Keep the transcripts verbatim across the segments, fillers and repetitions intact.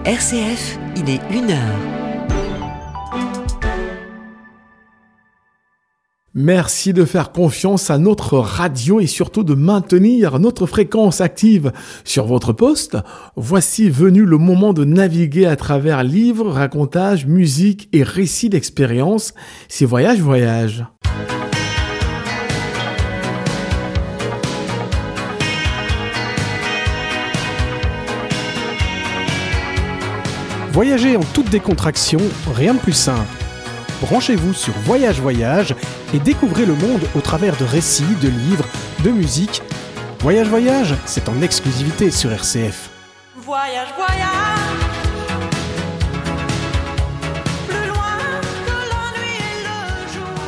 R C F, il est une heure. Merci de faire confiance à notre radio et surtout de maintenir notre fréquence active sur votre poste. Voici venu le moment de naviguer à travers livres, racontages, musique et récits d'expériences. C'est Voyage Voyage. Voyager en toute décontraction, rien de plus simple. Branchez-vous sur Voyage Voyage et découvrez le monde au travers de récits, de livres, de musique. Voyage Voyage, c'est en exclusivité sur R C F. Voyage, voyage, plus loin que la nuit et le jour.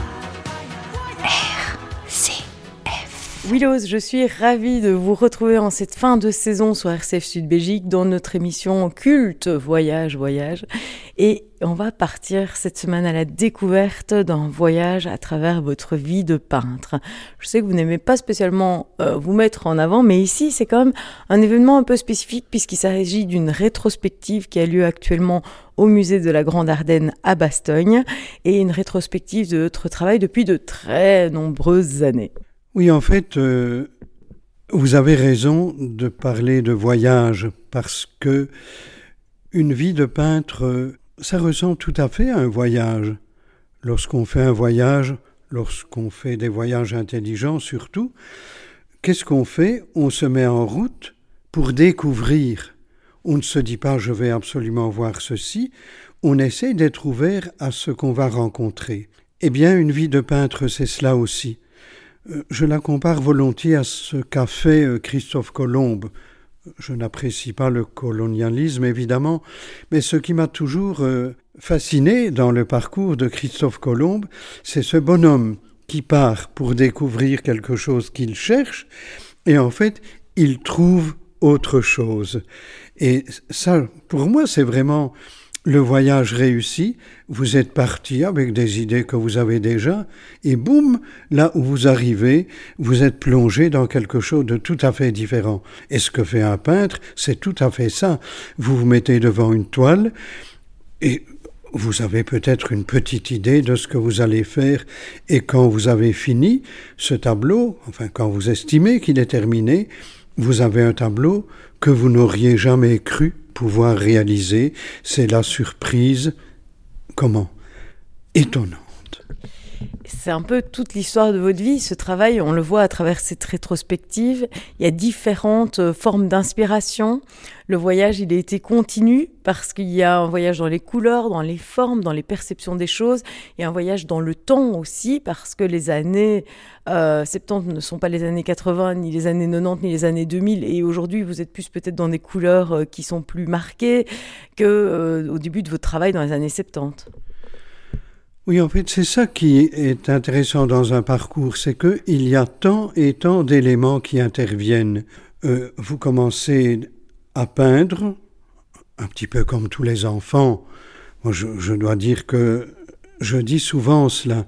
R C F. Willows, je suis ravie de vous retrouver en cette fin de saison sur R C F Sud Belgique dans notre émission culte Voyage Voyage. Et on va partir cette semaine à la découverte d'un voyage à travers votre vie de peintre. Je sais que vous n'aimez pas spécialement euh, vous mettre en avant, mais ici c'est quand même un événement un peu spécifique puisqu'il s'agit d'une rétrospective qui a lieu actuellement au musée de la Grande Ardenne à Bastogne et une rétrospective de votre travail depuis de très nombreuses années. Oui, en fait, euh, vous avez raison de parler de voyage parce que une vie de peintre, euh, ça ressemble tout à fait à un voyage. Lorsqu'on fait un voyage, lorsqu'on fait des voyages intelligents surtout, qu'est-ce qu'on fait ? On se met en route pour découvrir. On ne se dit pas « je vais absolument voir ceci », on essaie d'être ouvert à ce qu'on va rencontrer. Eh bien, une vie de peintre, c'est cela aussi. Je la compare volontiers à ce qu'a fait Christophe Colomb. Je n'apprécie pas le colonialisme, évidemment, mais ce qui m'a toujours euh, fasciné dans le parcours de Christophe Colomb, c'est ce bonhomme qui part pour découvrir quelque chose qu'il cherche, et en fait, il trouve autre chose. Et ça, pour moi, c'est vraiment le voyage réussi. Vous êtes parti avec des idées que vous avez déjà, et boum, là où vous arrivez, vous êtes plongé dans quelque chose de tout à fait différent. Et ce que fait un peintre, c'est tout à fait ça. Vous vous mettez devant une toile, et vous avez peut-être une petite idée de ce que vous allez faire, et quand vous avez fini ce tableau, enfin quand vous estimez qu'il est terminé, vous avez un tableau que vous n'auriez jamais cru pouvoir réaliser. C'est la surprise, comment ? Étonnante. C'est un peu toute l'histoire de votre vie, ce travail, on le voit à travers cette rétrospective. Il y a différentes formes d'inspiration. Le voyage, il a été continu parce qu'il y a un voyage dans les couleurs, dans les formes, dans les perceptions des choses. Il y a un voyage dans le temps aussi parce que les années euh, soixante-dix ne sont pas les années quatre-vingts, ni les années quatre-vingt-dix, ni les années deux mille. Et aujourd'hui, vous êtes plus peut-être dans des couleurs euh, qui sont plus marquées qu'au euh, début de votre travail dans les années soixante-dix. Oui, en fait, c'est ça qui est intéressant dans un parcours, c'est qu'il y a tant et tant d'éléments qui interviennent. Euh, vous commencez à peindre, un petit peu comme tous les enfants. Moi, je, je dois dire que je dis souvent cela.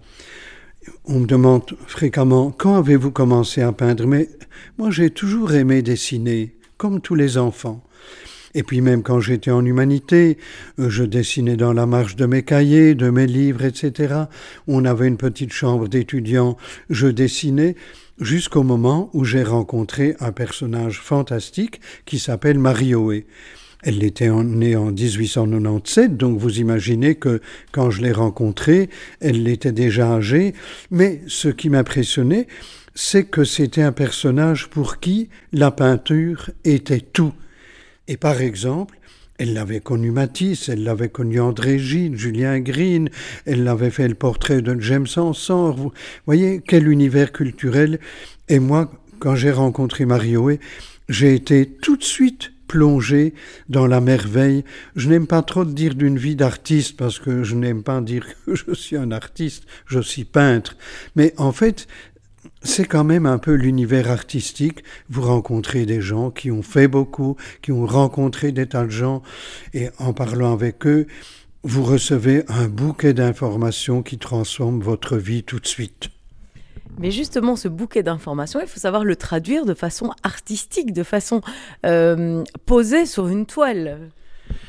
On me demande fréquemment, quand avez-vous commencé à peindre ? Mais moi, j'ai toujours aimé dessiner, comme tous les enfants. Et puis même quand j'étais en humanité, je dessinais dans la marge de mes cahiers, de mes livres, et cetera. On avait une petite chambre d'étudiants, je dessinais jusqu'au moment où j'ai rencontré un personnage fantastique qui s'appelle Marie-Oé. Elle était née en dix-huit cent quatre-vingt-dix-sept, donc vous imaginez que quand je l'ai rencontrée, elle était déjà âgée. Mais ce qui m'impressionnait, c'est que c'était un personnage pour qui la peinture était tout. Et par exemple, elle l'avait connu Matisse, elle l'avait connu André Gide, Julien Green, elle l'avait fait le portrait de James Ensor. Vous voyez, quel univers culturel. Et moi, quand j'ai rencontré Marie-Oé, j'ai été tout de suite plongé dans la merveille. Je n'aime pas trop dire d'une vie d'artiste, parce que je n'aime pas dire que je suis un artiste, je suis peintre. Mais en fait, c'est quand même un peu l'univers artistique. Vous rencontrez des gens qui ont fait beaucoup, qui ont rencontré des tas de gens, et en parlant avec eux, vous recevez un bouquet d'informations qui transforme votre vie tout de suite. Mais justement, ce bouquet d'informations, il faut savoir le traduire de façon artistique, de façon euh, posée sur une toile.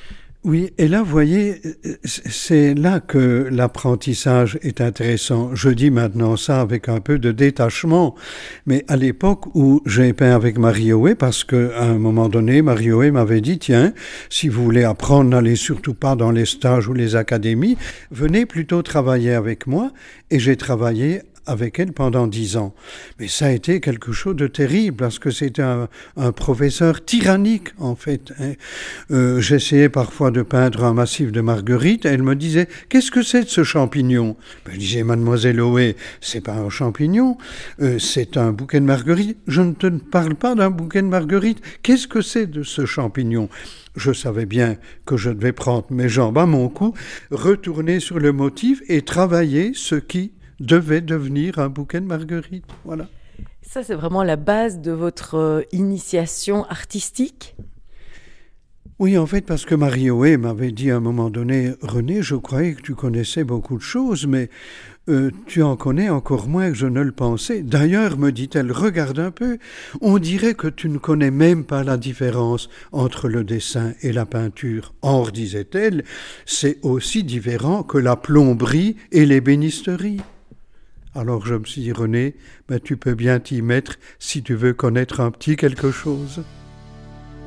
Oui, et là, vous voyez, c'est là que l'apprentissage est intéressant. Je dis maintenant ça avec un peu de détachement, mais à l'époque où j'ai peint avec Marie-Oé, parce qu'à un moment donné, Marie-Oé m'avait dit, tiens, si vous voulez apprendre, n'allez surtout pas dans les stages ou les académies, venez plutôt travailler avec moi, et j'ai travaillé avec elle pendant dix ans. Mais ça a été quelque chose de terrible, parce que c'était un, un professeur tyrannique, en fait. Hein. Euh, j'essayais parfois de peindre un massif de marguerite, et elle me disait, qu'est-ce que c'est de ce champignon? Ben, je disais, mademoiselle Oé, c'est pas un champignon, euh, c'est un bouquet de marguerite. Je ne te parle pas d'un bouquet de marguerite. Qu'est-ce que c'est de ce champignon? Je savais bien que je devais prendre mes jambes à mon cou, retourner sur le motif et travailler ce qui devait devenir un bouquet de marguerite. Voilà. Ça, c'est vraiment la base de votre euh, initiation artistique? Oui, en fait, parce que Marie-Oé m'avait dit à un moment donné, René, je croyais que tu connaissais beaucoup de choses, mais euh, tu en connais encore moins que je ne le pensais. D'ailleurs, me dit-elle, regarde un peu, on dirait que tu ne connais même pas la différence entre le dessin et la peinture. Or, disait-elle, c'est aussi différent que la plomberie et l'ébénisterie. Alors je me suis dit, René, ben, tu peux bien t'y mettre si tu veux connaître un petit quelque chose.